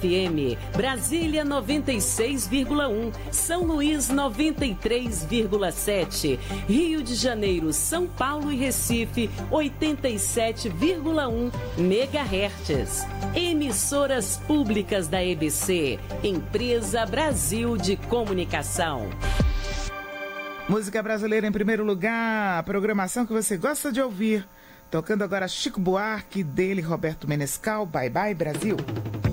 FM, Brasília 96,1, São Luís 93,7, Rio de Janeiro, São Paulo e Recife 87,1 MHz. Emissoras públicas da EBC, Empresa Brasil de Comunicação. Música brasileira em primeiro lugar, a programação que você gosta de ouvir. Tocando agora Chico Buarque, dele Roberto Menescal, Bye Bye Brasil.